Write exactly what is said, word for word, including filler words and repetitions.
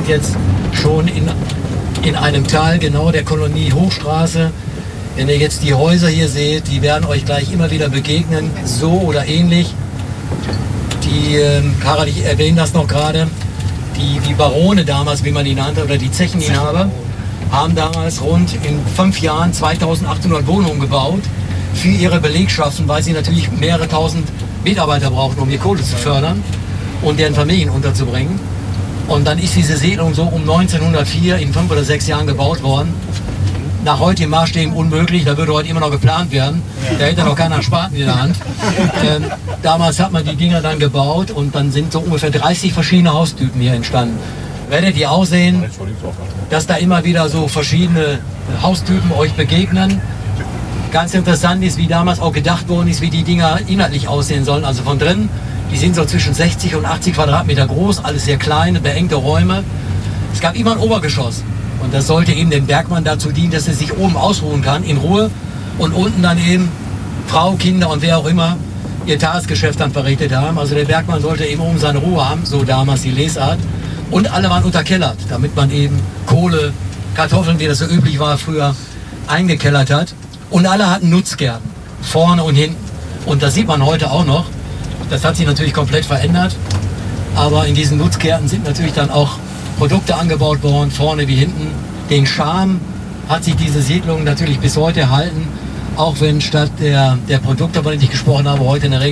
sind jetzt schon in, in einem Teil genau der Kolonie Hochstraße. Wenn ihr jetzt die Häuser hier seht, die werden euch gleich immer wieder begegnen, so oder ähnlich. Die, ähm, Karl, ich erwähne das noch gerade, die, die Barone damals, wie man die nannte, oder die Zecheninhaber, haben damals rund in fünf Jahren zweitausendachthundert Wohnungen gebaut für ihre Belegschaften, weil sie natürlich mehrere tausend Mitarbeiter brauchten, um die Kohle zu fördern und deren Familien unterzubringen. Und dann ist diese Siedlung so um neunzehnhundertvier in fünf oder sechs Jahren gebaut worden. Nach heutigen Maßstäben unmöglich, da würde heute immer noch geplant werden. Da hätte noch keiner einen Spaten in der Hand. Ähm, damals hat man die Dinger dann gebaut und dann sind so ungefähr dreißig verschiedene Haustypen hier entstanden. Werdet ihr auch sehen, dass da immer wieder so verschiedene Haustypen euch begegnen. Ganz interessant ist, wie damals auch gedacht worden ist, wie die Dinger inhaltlich aussehen sollen. Also von drin, die sind so zwischen sechzig und achtzig Quadratmeter groß, alles sehr kleine, beengte Räume. Es gab immer ein Obergeschoss. Und das sollte eben dem Bergmann dazu dienen, dass er sich oben ausruhen kann, in Ruhe. Und unten dann eben Frau, Kinder und wer auch immer ihr Tagesgeschäft dann verrichtet haben. Also der Bergmann sollte eben oben seine Ruhe haben, so damals die Lesart. Und alle waren unterkellert, damit man eben Kohle, Kartoffeln, wie das so üblich war früher, eingekellert hat. Und alle hatten Nutzgärten, vorne und hinten. Und das sieht man heute auch noch. Das hat sich natürlich komplett verändert. Aber in diesen Nutzgärten sind natürlich dann auch Produkte angebaut worden, vorne wie hinten. Den Charme hat sich diese Siedlung natürlich bis heute erhalten, auch wenn statt der, der Produkte, von denen ich gesprochen habe, heute in der Regel